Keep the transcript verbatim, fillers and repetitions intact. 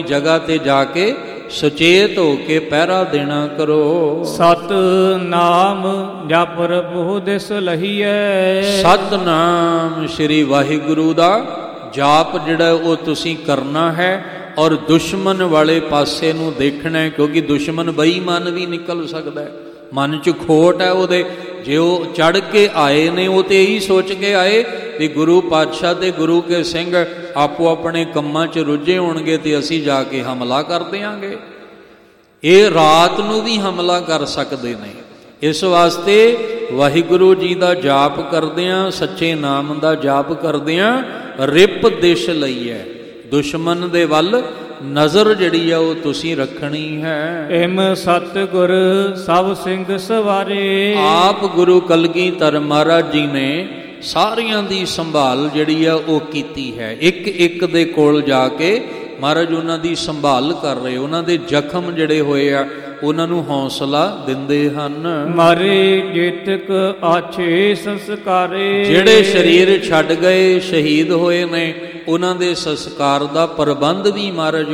ਜਗ੍ਹਾ ਤੇ ਜਾ ਕੇ ਸੁਚੇਤ ਹੋ ਕੇ ਪਹਿਰਾ ਦੇਣਾ ਕਰੋ। ਸਤ ਨਾਮ ਜਪ ਪ੍ਰਭੂ ਦਿਸ ਲਹੀਐ। ਸਤਨਾਮ ਸ਼੍ਰੀ ਵਾਹਿਗੁਰੂ ਦਾ ਜਾਪ ਜਿਹੜਾ ਉਹ ਤੁਸੀਂ ਕਰਨਾ ਹੈ ਔਰ ਦੁਸ਼ਮਣ ਵਾਲੇ ਪਾਸੇ ਨੂੰ ਦੇਖਣਾ ਹੈ, ਕਿਉਂਕਿ ਦੁਸ਼ਮਣ ਬੇਈਮਾਨ ਵੀ ਨਿਕਲ ਸਕਦਾ ਹੈ। ਮਨ 'ਚ ਖੋਟ ਹੈ ਉਹਦੇ, ਜੇ ਉਹ ਚੜ੍ਹ ਕੇ ਆਏ ਨੇ ਉਹ ਤੇ ਇਹੀ ਸੋਚ ਕੇ ਆਏ ਵੀ ਗੁਰੂ ਪਾਤਸ਼ਾਹ ਤੇ ਗੁਰੂ ਕੇ ਸਿੰਘ ਆਪੋ ਆਪਣੇ ਕੰਮਾਂ 'ਚ ਰੁੱਝੇ ਹੋਣਗੇ ਤੇ ਅਸੀਂ ਜਾ ਕੇ ਹਮਲਾ ਕਰ ਦਿਆਂਗੇ। ਇਹ ਰਾਤ ਨੂੰ ਵੀ ਹਮਲਾ ਕਰ ਸਕਦੇ ਨੇ। ਇਸ ਵਾਸਤੇ ਵਾਹਿਗੁਰੂ ਜੀ ਦਾ ਜਾਪ ਕਰਦਿਆਂ, ਸੱਚੇ ਨਾਮ ਦਾ ਜਾਪ ਕਰਦਿਆਂ ਰਿਪ ਦਿਸ਼ ਲਈ ਹੈ, ਦੁਸ਼ਮਣ ਦੇ ਵੱਲ ਨਜ਼ਰ ਜਿਹੜੀ ਆ ਉਹ ਤੁਸੀਂ ਰੱਖਣੀ ਹੈ। ਇਮ ਸਤਿਗੁਰ ਸਭ ਸਿੰਘ ਸਵਾਰੇ। ਆਪ ਗੁਰੂ ਕਲਗੀਧਰ ਮਹਾਰਾਜ ਜੀ ਨੇ ਸਾਰਿਆਂ ਦੀ ਸੰਭਾਲ ਜਿਹੜੀ ਆ ਉਹ ਕੀਤੀ ਹੈ। ਇੱਕ ਇੱਕ ਦੇ ਕੋਲ ਜਾ ਕੇ ਮਹਾਰਾਜ ਉਹਨਾਂ ਦੀ ਸੰਭਾਲ ਕਰ ਰਹੇ, ਉਹਨਾਂ ਦੇ ਜ਼ਖਮ ਜਿਹੜੇ ਹੋਏ ਆ ਉਹਨਾਂ ਨੂੰ ਹੌਸਲਾ ਦਿੰਦੇ ਹਨ। ਮਾਰੇ ਜੇਤਕ ਆਛੇ ਸੰਸਕਾਰੇ। ਜਿਹੜੇ ਸਰੀਰ ਛੱਡ ਗਏ, ਸ਼ਹੀਦ ਹੋਏ ਨੇ, ਉਹਨਾਂ ਦੇ ਸੰਸਕਾਰ ਦਾ ਪ੍ਰਬੰਧ ਵੀ ਮਹਾਰਾਜ